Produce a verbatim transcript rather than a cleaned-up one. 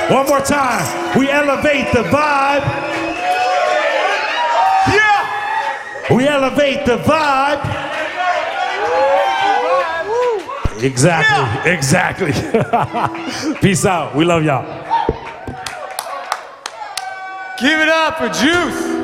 One more time. We elevate the vibe. Yeah. We elevate the vibe. Exactly. Yeah. Exactly. Peace out. We love y'all. Give it up for Juice.